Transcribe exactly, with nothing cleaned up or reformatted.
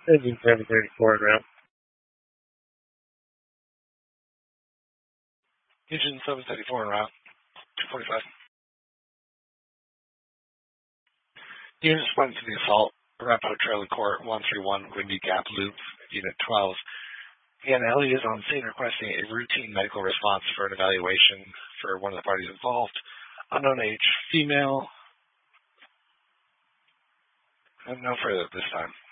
Engine seven thirty-four route. Engine seven thirty-four en route. two forty-five. Unit responding to the assault. Arapahoe Trailer Court one three one Windy Gap Loop, Unit twelve. Again, Ellie is on scene requesting a routine medical response for an evaluation for one of the parties involved. Unknown age, female. And no further at this time.